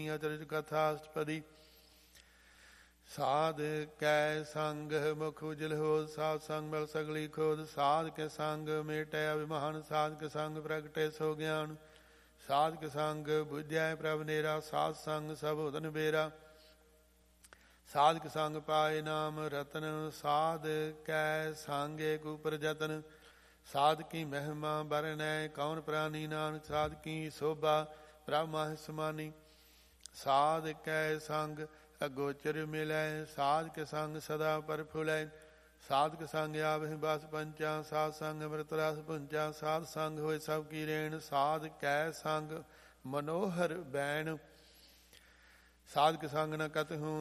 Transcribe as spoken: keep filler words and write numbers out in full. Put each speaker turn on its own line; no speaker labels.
ਅਚਰਜ ਕਥਾ ਅਸ਼ਟਪਦੀ। ਸਾਧ ਕੈ ਸੰਗ ਮੁਖ ਉਜਲ ਹੋਦ, ਸਾਧ ਸੰਗ ਬਲ ਸਗਲੀ ਖੋਦ। ਸਾਧ ਕੇ ਸੰਗ ਮੇਟੈ ਅਭਿਮਾਨ, ਸਾਧ ਕੇ ਸੰਗ ਪ੍ਰਗਟੇ ਸੋ ਗਿਆਨ। ਸਾਧ ਕੇ ਸੰਗ ਬੁਝੈ ਪ੍ਰਭ ਨੇਰਾ, ਸਾਧ ਸੰਗ ਸਭ ਉਦਨ ਬੇਰਾ। ਸਾਧ ਕੇ ਸੰਗ ਪਾਏ ਨਾਮ ਰਤਨ, ਸਾਧ ਕੈ ਸੰਗ ਏਕ ਉਪਰ ਜਤਨ। ਸਾਧ ਕੀ ਮਹਿਮਾ ਬਰਨੈ ਕੌਣ ਪ੍ਰਾਨੀ, ਨਾਨਕ ਸਾਧ ਕੀ ਸੋਭਾ ਪ੍ਰਭ ਮਾਹਿ ਸਮਾਨੀ। ਸਾਧ ਕੈ ਸੰਗ ਅਗੋਚਰ ਮਿਲੈ, ਸਾਧ ਕੇ ਸੰਗ ਸਦਾ ਪਰਫੁਲੈ। ਸਾਧ ਕੇ ਸੰਗ ਆਵਹਿ ਬਸ ਪੰਚਾ, ਸਾਧ ਸੰਗ ਅੰਮ੍ਰਿਤ ਰਸ ਪੁੰਚਾ। ਸਾਧ ਸੰਗ ਹੋਏ ਸਭ ਕੀ ਰੇਣ, ਸਾਧ ਕੈ ਸੰਗ ਮਨੋਹਰ ਬੈਣ। ਸਾਧ ਕੇ ਸੰਗ ਨ ਕਤਹੁ